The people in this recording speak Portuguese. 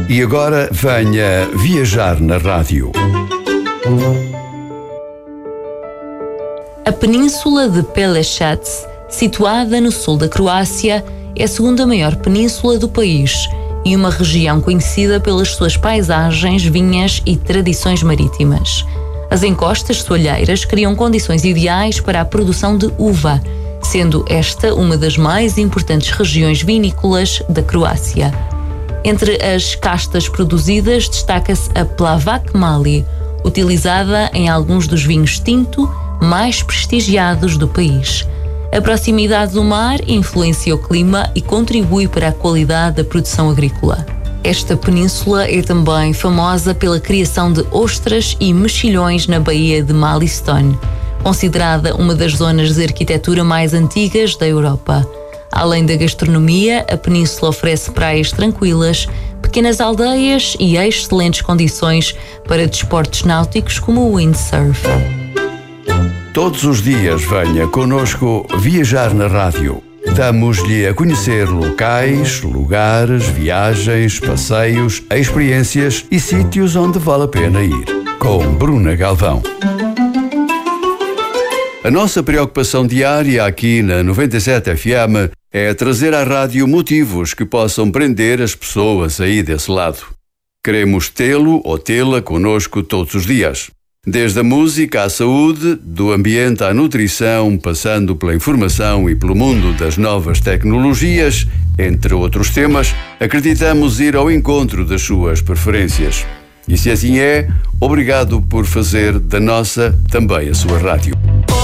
E agora venha viajar na rádio. A península de Pelješac, situada no sul da Croácia, é a segunda maior península do país e uma região conhecida pelas suas paisagens, vinhas e tradições marítimas. As encostas soalheiras criam condições ideais para a produção de uva, sendo esta uma das mais importantes regiões vinícolas da Croácia. Entre as castas produzidas destaca-se a Plavac Mali, utilizada em alguns dos vinhos tinto mais prestigiados do país. A proximidade do mar influencia o clima e contribui para a qualidade da produção agrícola. Esta península é também famosa pela criação de ostras e mexilhões na Baía de Malistone, considerada uma das zonas de arquitetura mais antigas da Europa. Além da gastronomia, a península oferece praias tranquilas, pequenas aldeias e excelentes condições para desportos náuticos como o windsurf. Todos os dias venha connosco viajar na rádio. Damos-lhe a conhecer locais, lugares, viagens, passeios, experiências e sítios onde vale a pena ir. Com Bruna Galvão. A nossa preocupação diária aqui na 97 FM é trazer à rádio motivos que possam prender as pessoas aí desse lado. Queremos tê-lo ou tê-la connosco todos os dias. Desde a música à saúde, do ambiente à nutrição, passando pela informação e pelo mundo das novas tecnologias, entre outros temas, acreditamos ir ao encontro das suas preferências. E se assim é, obrigado por fazer da nossa também a sua rádio.